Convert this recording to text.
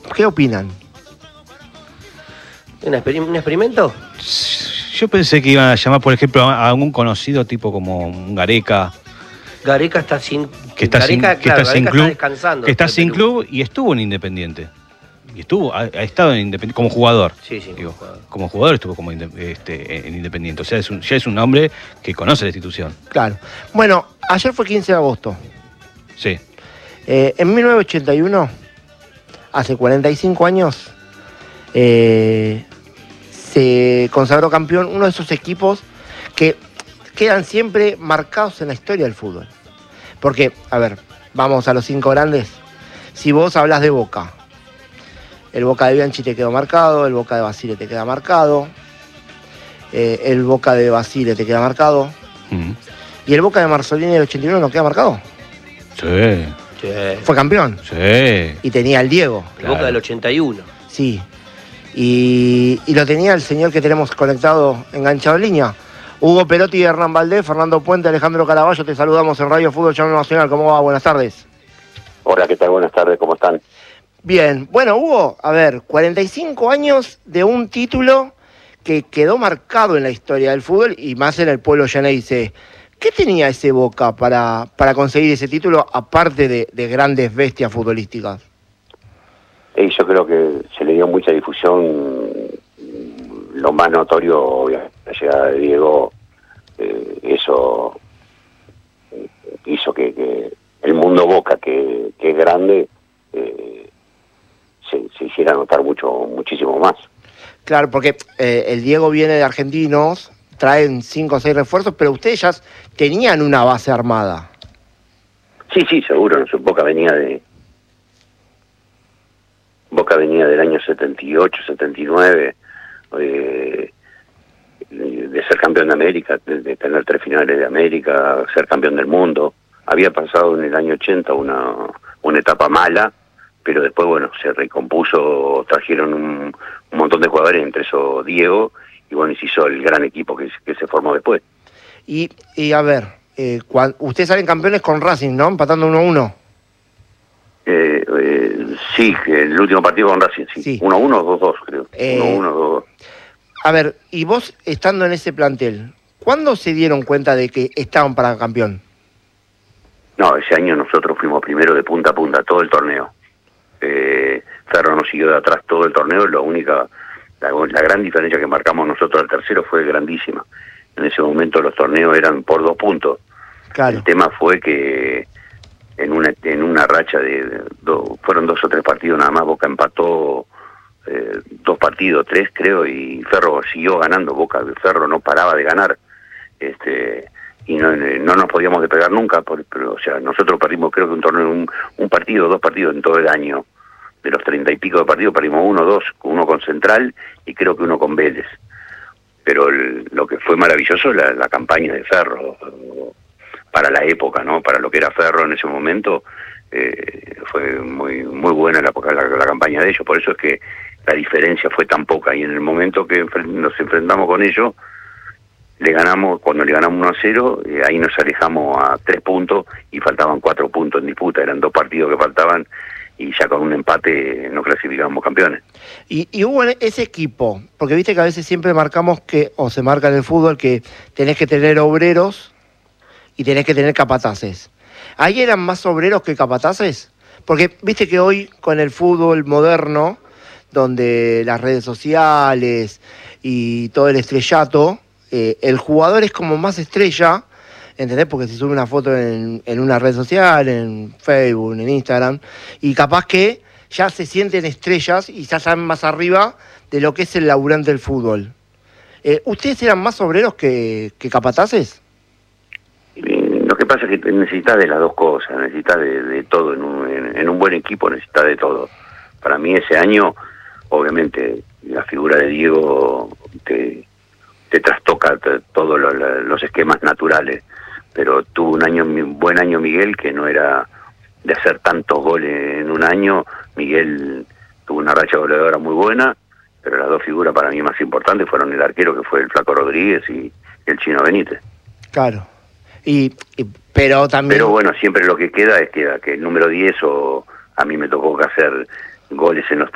¿Qué opinan? ¿Un experimento? Yo pensé que iban a llamar, por ejemplo, a algún conocido tipo como un Gareca. Gareca está sin... Que está Gareca, sin, que claro, está sin Gareca club. está descansando. Que está de sin Perú. club y estuvo en Independiente. Y ha estado en Independiente como jugador. Sí, Digo, como jugador estuvo como en Independiente. O sea, ya es un hombre que conoce la institución. Claro. Bueno, ayer fue 15 de agosto. Sí. En 1981, hace 45 años, se consagró campeón uno de esos equipos que quedan siempre marcados en la historia del fútbol. Porque, a ver, vamos a los 5 grandes. Si vos hablas de Boca, el Boca de Bianchi te quedó marcado, el Boca de Basile te queda marcado, el Boca de Basile te queda marcado, y el Boca de Marzolini del 81 no queda marcado. Sí. Sí. Fue campeón. Sí. Y tenía el Diego. El Boca del 81. Sí. Y lo tenía el señor que tenemos conectado, enganchado en línea. Hugo Perotti, Hernán Valdés, Fernando Puente, Alejandro Caraballo, te saludamos en Radio Fútbol Channel Nacional. ¿Cómo va? Buenas tardes. Hola, ¿qué tal? Buenas tardes, ¿cómo están? Bien. Bueno, Hugo, a ver, 45 años de un título que quedó marcado en la historia del fútbol y más en el pueblo llanense. ¿Qué tenía ese Boca para conseguir ese título, aparte de grandes bestias futbolísticas? Yo creo que se le dio mucha difusión, lo más notorio, obviamente, la llegada de Diego, eso hizo que el mundo Boca, que es grande, se hiciera notar muchísimo más. Claro, porque el Diego viene de Argentinos, traen 5 o 6 refuerzos, pero ustedes ya tenían una base armada. Sí, seguro. Boca venía del año 78, 79, de ser campeón de América, de tener 3 finales de América, ser campeón del mundo. Había pasado en el año 80 una etapa mala, pero después, bueno, se recompuso, trajeron un montón de jugadores, entre esos Diego, y bueno, se hizo el gran equipo que se formó después. Y a ver, ustedes salen campeones con Racing, ¿no? Empatando 1-1. Sí, el último partido con Racing, sí. 1-1 o 2-2, creo. 1-1 o 2-2. A ver, y vos estando en ese plantel, ¿cuándo se dieron cuenta de que estaban para campeón? No, ese año nosotros fuimos primero de punta a punta, todo el torneo. Ferro nos siguió de atrás todo el torneo, la gran diferencia que marcamos nosotros al tercero fue grandísima. En ese momento los torneos eran por 2 puntos. Claro. El tema fue que en una racha fueron 2 o 3 partidos nada más, Boca empató 2 partidos, 3 creo, y Ferro siguió ganando. Ferro no paraba de ganar, y no nos podíamos despegar nunca, pero o sea, nosotros perdimos creo que un torneo, un partido, 2 partidos en todo el año. De los 30 y pico de partidos perdimos 1 o 2, uno con Central y creo que uno con Vélez. Pero lo que fue maravilloso la campaña de Ferro, para la época, ¿no? Para lo que era Ferro en ese momento, fue muy buena la campaña de ellos. Por eso es que la diferencia fue tan poca, y en el momento que nos enfrentamos con ellos, cuando le ganamos 1-0, ahí nos alejamos a 3 puntos y faltaban 4 puntos en disputa. Eran 2 partidos que faltaban y ya con un empate no clasificábamos campeones. Y hubo ese equipo, porque viste que a veces siempre marcamos o se marca en el fútbol, que tenés que tener obreros y tenés que tener capataces. ¿Ahí eran más obreros que capataces? Porque viste que hoy con el fútbol moderno, donde las redes sociales y todo el estrellato, el jugador es como más estrella, ¿entendés? Porque se sube una foto en una red social, en Facebook, en Instagram, y capaz que ya se sienten estrellas y ya están más arriba de lo que es el laburante del fútbol. ¿Ustedes eran más obreros que capataces? Lo que pasa es que necesitas de las dos cosas, necesitas de todo. En un buen equipo necesitas de todo. Para mí ese año, obviamente, la figura de Diego te trastoca todos los esquemas naturales. Pero tuvo un buen año Miguel, que no era de hacer tantos goles en un año. Miguel tuvo una racha goleadora muy buena, pero las 2 figuras para mí más importantes fueron el arquero, que fue el Flaco Rodríguez, y el Chino Benítez. Claro. Pero también... Pero bueno, siempre lo que queda es que el número 10, a mí me tocó hacer goles en los